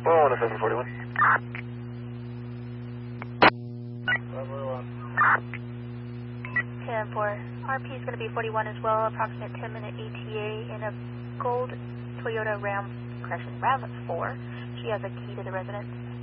Oh, 10741. 10-4. RP is going to be 41 as well, approximate 10-minute ETA in a gold Toyota Ram 4. She has a key to the residence.